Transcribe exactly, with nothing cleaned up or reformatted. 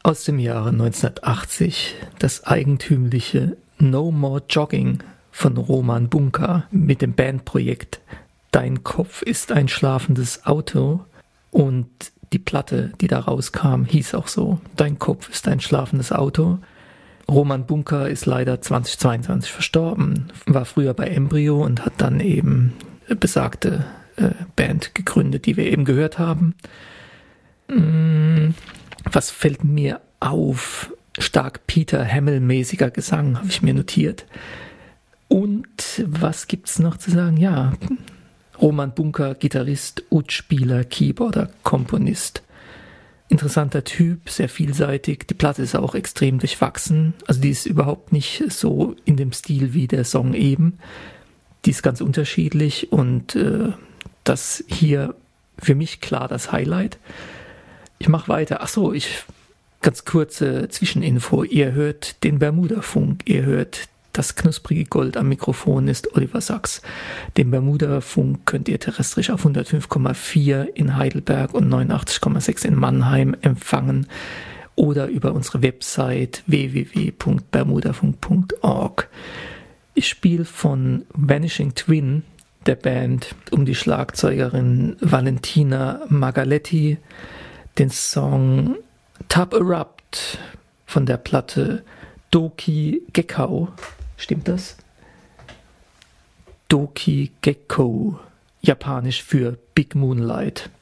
Aus dem Jahre neunzehnhundertachtzig das eigentümliche No More Jogging von Roman Bunka mit dem Bandprojekt Dein Kopf ist ein schlafendes Auto, und die Platte, die da rauskam, hieß auch so: Dein Kopf ist ein schlafendes Auto. Roman Bunka ist leider zweitausendzweiundzwanzig verstorben, war früher bei Embryo und hat dann eben besagte äh, Band gegründet, die wir eben gehört haben. Mm, was fällt mir auf? Stark Peter Hamill-mäßiger Gesang, habe ich mir notiert. Und was gibt's noch zu sagen? Ja, Roman Bunka, Gitarrist, Ud-Spieler, Keyboarder, Komponist. Interessanter Typ, sehr vielseitig. Die Platte ist auch extrem durchwachsen. Also die ist überhaupt nicht so in dem Stil wie der Song eben. Die ist ganz unterschiedlich, und äh, das hier für mich klar das Highlight. Ich mache weiter. Ach so, ich ganz kurze Zwischeninfo. Ihr hört den Bermuda-Funk. Ihr hört das knusprige Gold. Am Mikrofon ist Oliver Sachs. Den Bermuda-Funk könnt ihr terrestrisch auf hundertfünf Komma vier in Heidelberg und neunundachtzig Komma sechs in Mannheim empfangen oder über unsere Website w w w punkt bermudafunk punkt org. Ich spiele von Vanishing Twin, der Band um die Schlagzeugerin Valentina Magaletti, den Song Tub Erupt von der Platte Doki Gekko. Stimmt das? Doki Gekko, japanisch für Big Moonlight.